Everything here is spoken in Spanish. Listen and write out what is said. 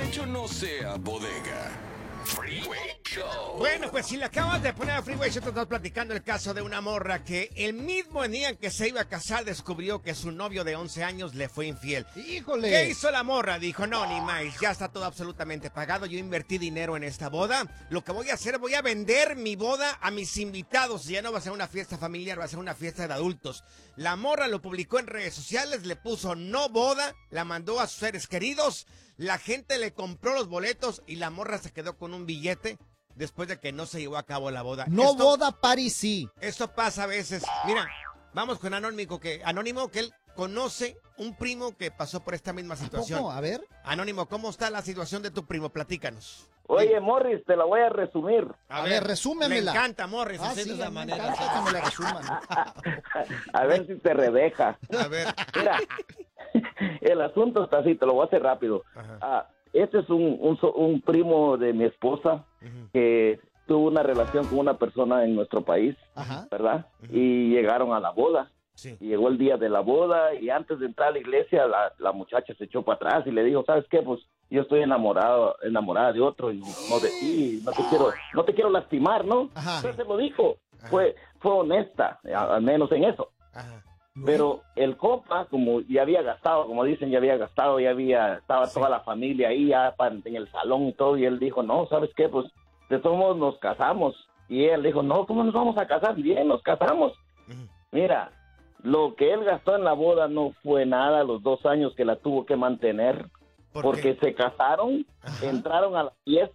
rancho no sea bodega. Freeway Show. Bueno, pues si le acabas de poner a Freeway Show, te estás platicando el caso de una morra que el mismo día en que se iba a casar descubrió que su novio de 11 años le fue infiel. ¡Híjole! ¿Qué hizo la morra? Dijo, no, ni más, ya está todo absolutamente pagado, yo invertí dinero en esta boda, lo que voy a hacer, voy a vender mi boda a mis invitados, ya no va a ser una fiesta familiar, va a ser una fiesta de adultos. La morra lo publicó en redes sociales, le puso no boda, la mandó a sus seres queridos, la gente le compró los boletos y la morra se quedó con un billete después de que no se llevó a cabo la boda. No boda, party sí. Esto pasa a veces. Mira, vamos con Anónimo que él conoce un primo que pasó por esta misma situación. ¿Cómo? A ver. Anónimo, ¿cómo está la situación de tu primo? Platícanos. Oye, Morris, te la voy a resumir. A ver, resúmemela. Me encanta, Morris, Ah, así sí, de esa me manera. encanta que me la resuman. A ver si te redeja. A ver. Mira, el asunto está así, te lo voy a hacer rápido. Este es un primo de mi esposa que tuvo una relación con una persona en nuestro país, Ajá. ¿verdad? Y llegaron a la boda. Sí. Y llegó el día de la boda y antes de entrar a la iglesia la muchacha se echó para atrás y le dijo, ¿sabes qué? Pues yo estoy enamorada de otro y no de ti, no te quiero lastimar, ¿no? Ajá. Entonces se lo dijo, Ajá. fue honesta, al menos en eso. Ajá. Pero el compa, como ya había gastado, como dicen, estaba toda la familia ahí en el salón y todo, y él dijo, no, ¿sabes qué? Pues de todos modos nos casamos. Y él dijo, no, ¿cómo nos vamos a casar? Bien, nos casamos. Mira, lo que él gastó en la boda no fue nada, los 2 años que la tuvo que mantener, ¿Por porque qué? se casaron, entraron a la fiesta